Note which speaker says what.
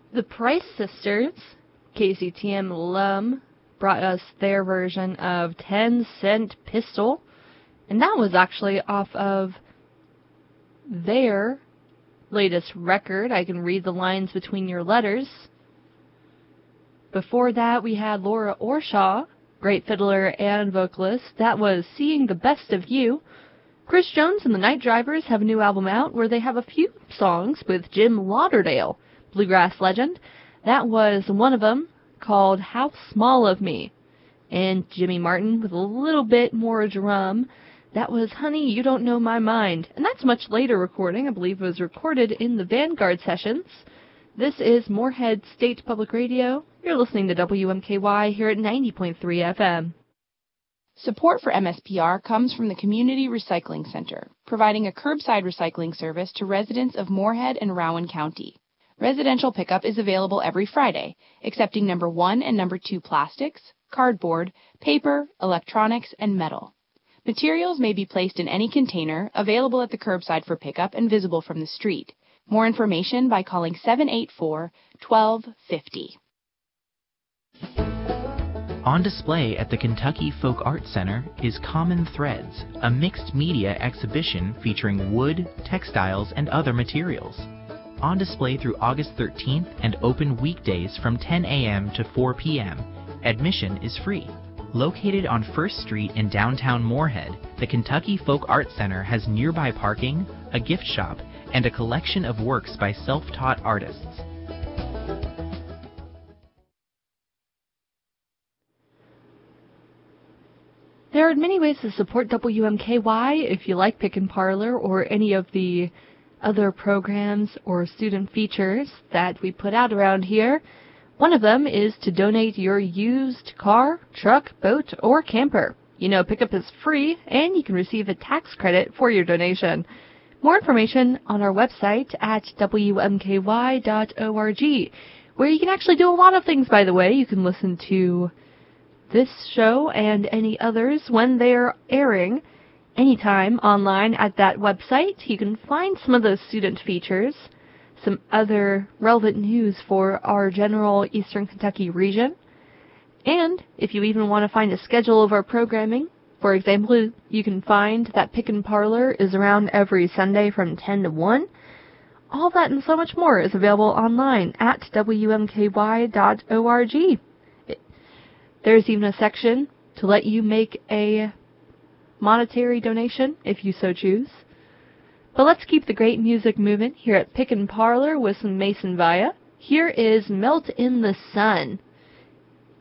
Speaker 1: The Price Sisters, KCTM alum, brought us their version of 10 Cent Pistol, and that was actually off of their latest record, I Can Read the Lines Between Your Letters. Before that, we had Laura Orshaw, great fiddler and vocalist. That was Seeing the Best of You. Chris Jones and the Night Drivers have a new album out where they have a few songs with Jim Lauderdale, bluegrass legend. That was one of them, called How Small of Me. And Jimmy Martin with a little bit more drum. That was Honey, You Don't Know My Mind. And that's a much later recording. I believe it was recorded in the Vanguard sessions. This is Moorhead State Public Radio. You're listening to WMKY here at 90.3 FM.
Speaker 2: Support for MSPR comes from the Community Recycling Center, providing a curbside recycling service to residents of Moorhead and Rowan County. Residential pickup is available every Friday, accepting number 1 and number 2 plastics, cardboard, paper, electronics, and metal. Materials may be placed in any container, available at the curbside for pickup and visible from the street. More information by calling 784-1250.
Speaker 3: On display at the Kentucky Folk Arts Center is Common Threads, a mixed media exhibition featuring wood, textiles, and other materials. On display through August 13th and open weekdays from 10 a.m. to 4 p.m. Admission is free. Located on 1st Street in downtown Moorhead, the Kentucky Folk Arts Center has nearby parking, a gift shop, and a collection of works by self-taught artists.
Speaker 1: There are many ways to support WMKY if you like Pick and Parlor or any of the other programs or student features that we put out around here. One of them is to donate your used car, truck, boat, or camper. You know, pickup is free, and you can receive a tax credit for your donation. More information on our website at wmky.org, where you can actually do a lot of things, by the way. You can listen to this show and any others when they're airing anytime online at that website. You can find some of those student features, some other relevant news for our general Eastern Kentucky region. And if you even want to find a schedule of our programming, for example, you can find that Pick and Parlor is around every Sunday from 10 to 1. All that and so much more is available online at wmky.org. There's even a section to let you make a monetary donation if you so choose. But let's keep the great music moving here at Pick and Parlor with some Mason Via. Here is Melt in the Sun.